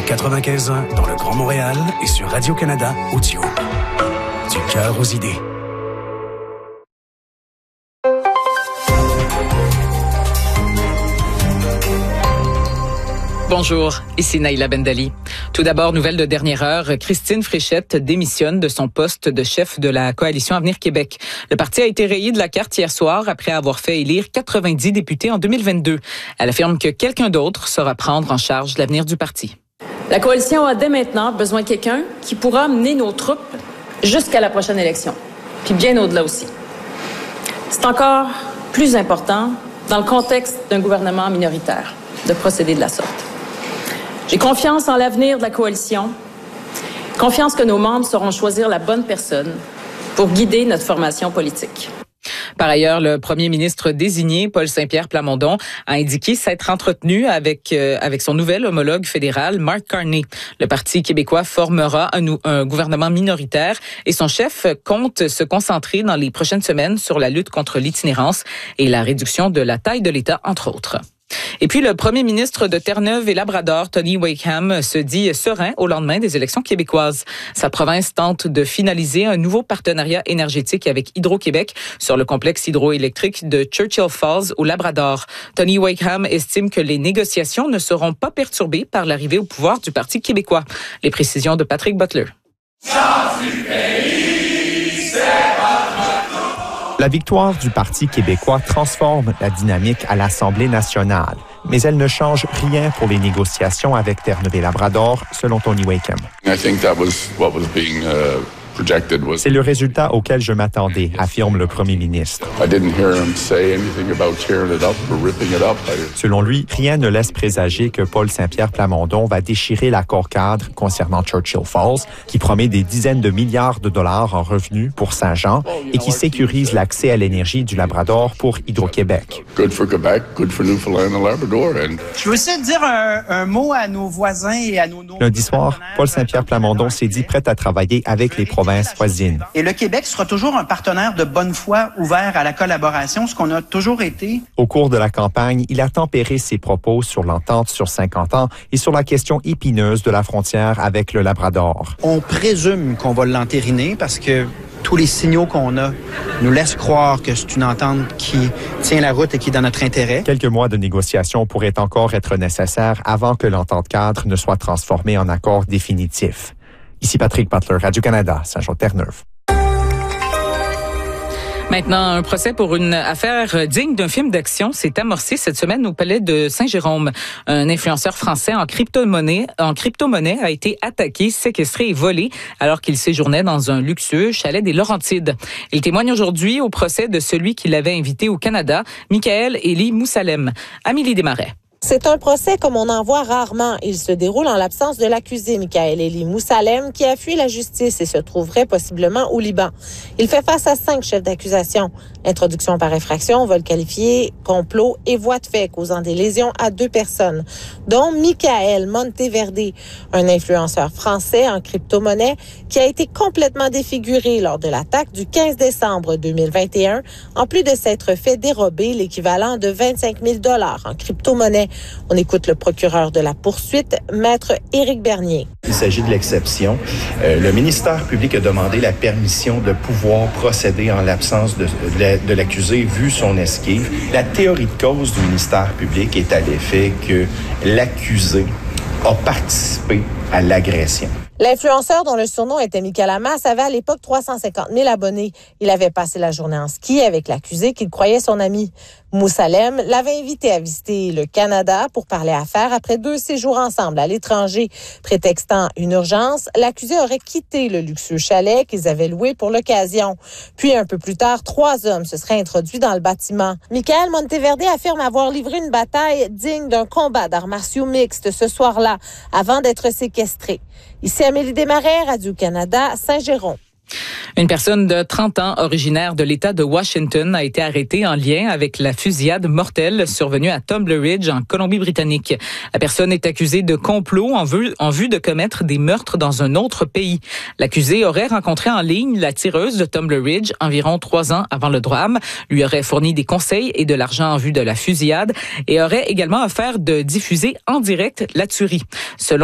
95.1 dans le Grand Montréal et sur Radio-Canada Audio. Du cœur aux idées. Bonjour, ici Naïla Bendali. Tout d'abord, nouvelle de dernière heure, Christine Fréchette démissionne de son poste de chef de la coalition Avenir Québec. Le parti a été rayé de la carte hier soir après avoir fait élire 90 députés en 2022. Elle affirme que quelqu'un d'autre saura prendre en charge l'avenir du parti. La coalition a dès maintenant besoin de quelqu'un qui pourra mener nos troupes jusqu'à la prochaine élection, puis bien au-delà aussi. C'est encore plus important dans le contexte d'un gouvernement minoritaire de procéder de la sorte. J'ai confiance en l'avenir de la coalition, confiance que nos membres sauront choisir la bonne personne pour guider notre formation politique. Par ailleurs, le premier ministre désigné, Paul Saint-Pierre Plamondon, a indiqué s'être entretenu avec son nouvel homologue fédéral, Mark Carney. Le Parti québécois formera un gouvernement minoritaire et son chef compte se concentrer dans les prochaines semaines sur la lutte contre l'itinérance et la réduction de la taille de l'État, entre autres. Et puis, le premier ministre de Terre-Neuve et Labrador, Tony Wakeham, se dit serein au lendemain des élections québécoises. Sa province tente de finaliser un nouveau partenariat énergétique avec Hydro-Québec sur le complexe hydroélectrique de Churchill Falls au Labrador. Tony Wakeham estime que les négociations ne seront pas perturbées par l'arrivée au pouvoir du Parti québécois. Les précisions de Patrick Butler. La victoire du Parti québécois transforme la dynamique à l'Assemblée nationale, mais elle ne change rien pour les négociations avec Terre-Neuve et Labrador, selon Tony Wakeham. C'est le résultat auquel je m'attendais, affirme le premier ministre. Selon lui, rien ne laisse présager que Paul Saint-Pierre Plamondon va déchirer l'accord cadre concernant Churchill Falls, qui promet des dizaines de milliards de dollars en revenus pour Saint-Jean et qui sécurise l'accès à l'énergie du Labrador pour Hydro-Québec. Good for Quebec, good for Newfoundland and Labrador. Je veux aussi dire un mot à nos voisins et à nos... Lundi soir, Paul Saint-Pierre Plamondon s'est dit prêt à travailler avec les provinces voisines. Et le Québec sera toujours un partenaire de bonne foi ouvert à la collaboration, ce qu'on a toujours été. Au cours de la campagne, il a tempéré ses propos sur l'entente sur 50 ans et sur la question épineuse de la frontière avec le Labrador. On présume qu'on va l'entériner parce que tous les signaux qu'on a nous laissent croire que c'est une entente qui tient la route et qui est dans notre intérêt. Quelques mois de négociations pourraient encore être nécessaires avant que l'entente cadre ne soit transformée en accord définitif. Ici Patrick Butler, Radio-Canada, Saint-Jean-Terre-Neuve. Maintenant, un procès pour une affaire digne d'un film d'action s'est amorcé cette semaine au palais de Saint-Jérôme. Un influenceur français en crypto-monnaie a été attaqué, séquestré et volé alors qu'il séjournait dans un luxueux chalet des Laurentides. Il témoigne aujourd'hui au procès de celui qui l'avait invité au Canada, Michael Elie Moussalem. Amélie Desmarais. C'est un procès comme on en voit rarement. Il se déroule en l'absence de l'accusé, Michael Elie Moussalem, qui a fui la justice et se trouverait possiblement au Liban. Il fait face à 5 chefs d'accusation. Introduction par infraction, vol qualifié, complot et voie de fait causant des lésions à 2 personnes, dont Michael Monteverde, un influenceur français en crypto-monnaie qui a été complètement défiguré lors de l'attaque du 15 décembre 2021, en plus de s'être fait dérober l'équivalent de 25 000 $ en crypto-monnaie. On écoute le procureur de la poursuite, Maître Éric Bernier. Il s'agit de l'exception. Le ministère public a demandé la permission de pouvoir procéder en l'absence de l'accusé vu son esquive. La théorie de cause du ministère public est à l'effet que l'accusé a participé à l'agression. L'influenceur, dont le surnom était Michael Hamas, avait à l'époque 350 000 abonnés. Il avait passé la journée en ski avec l'accusé qu'il croyait son ami. Moussalem l'avait invité à visiter le Canada pour parler affaires après 2 séjours ensemble à l'étranger. Prétextant une urgence, l'accusé aurait quitté le luxueux chalet qu'ils avaient loué pour l'occasion. Puis, un peu plus tard, 3 hommes se seraient introduits dans le bâtiment. Michael Monteverde affirme avoir livré une bataille digne d'un combat d'arts martiaux mixtes ce soir-là, avant d'être séquestré. Ici Amélie Desmarais, Radio-Canada, Saint-Jérôme. Une personne de 30 ans, originaire de l'État de Washington, a été arrêtée en lien avec la fusillade mortelle survenue à Tumbler Ridge, en Colombie-Britannique. La personne est accusée de complot en vue de commettre des meurtres dans un autre pays. L'accusé aurait rencontré en ligne la tireuse de Tumbler Ridge environ 3 ans avant le drame, lui aurait fourni des conseils et de l'argent en vue de la fusillade et aurait également offert de diffuser en direct la tuerie. Selon